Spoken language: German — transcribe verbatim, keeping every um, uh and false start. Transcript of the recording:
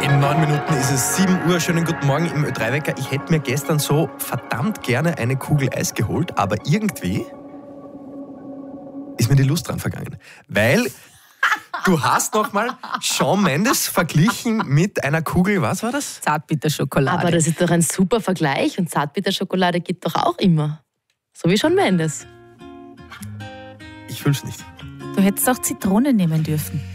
In neun Minuten ist es sieben Uhr. Schönen guten Morgen im Ö drei Wecker. Ich hätte mir gestern so verdammt gerne eine Kugel Eis geholt, aber irgendwie ist mir die Lust dran vergangen. Weil du hast nochmal Shawn Mendes verglichen mit einer Kugel, was war das? Zartbitterschokolade. Aber das ist doch ein super Vergleich und Zartbitterschokolade gibt doch auch immer. So wie Shawn Mendes. Ich fühl's nicht. Du hättest auch Zitrone nehmen dürfen.